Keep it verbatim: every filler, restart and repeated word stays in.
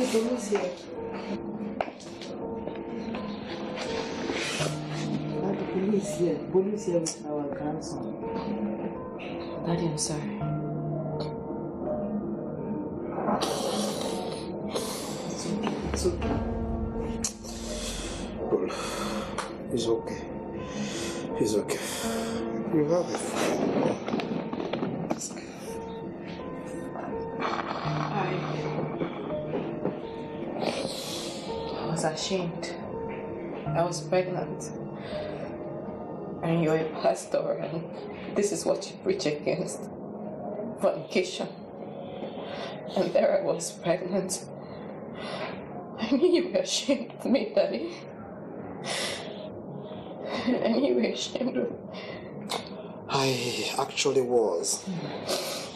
police here. The police here. Police here with our grandson. Daddy, I'm sorry. It's okay. It's okay. Well, it's okay. It's okay. You have it. I was ashamed. I was pregnant. And you're a pastor, and this is what you preach against. Fornication. And there I was pregnant. I knew you were ashamed of me, Daddy. I knew you were ashamed of me. I actually was.